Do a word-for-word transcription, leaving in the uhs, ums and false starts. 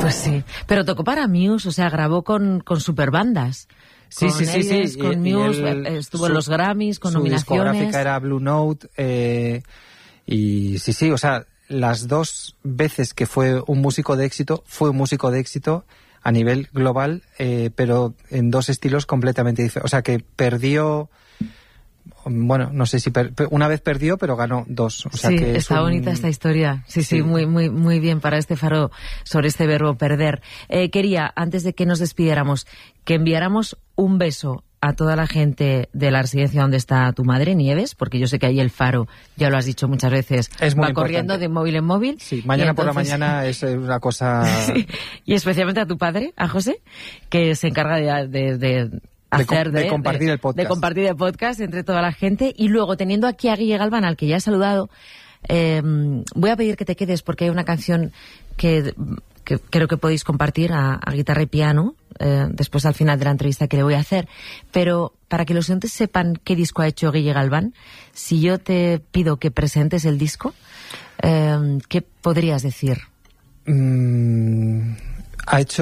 Pues sí, pero tocó para Muse, o sea, grabó con, con superbandas. Sí, con sí, sí, Elvis, sí. Con Y, Muse, y el, estuvo su, en los Grammys, con su nominaciones. Su discográfica era Blue Note, eh, y sí, sí, o sea, las dos veces que fue un músico de éxito, fue un músico de éxito a nivel global, eh, pero en dos estilos completamente diferentes. O sea, que perdió... Bueno, no sé si per, una vez perdió, pero ganó dos. O sea sí, que está es un... bonita esta historia. Sí, sí, sí, muy, muy, muy bien para este Faro sobre este verbo perder. Eh, quería, antes de que nos despidiéramos, que enviáramos un beso a toda la gente de la residencia donde está tu madre, Nieves, porque yo sé que ahí el Faro, ya lo has dicho muchas veces, es muy va importante. Corriendo de móvil en móvil. Sí, mañana entonces... por la mañana es una cosa... sí, y especialmente a tu padre, a José, que se encarga de... de, de hacer de, de, de compartir de, el podcast. De compartir el podcast entre toda la gente. Y luego, teniendo aquí a Guille Galván, al que ya he saludado, eh, voy a pedir que te quedes porque hay una canción que, que creo que podéis compartir a, a guitarra y piano, eh, después al final de la entrevista que le voy a hacer. Pero para que los oyentes sepan qué disco ha hecho Guille Galván, si yo te pido que presentes el disco, eh, ¿qué podrías decir? Mm, ha hecho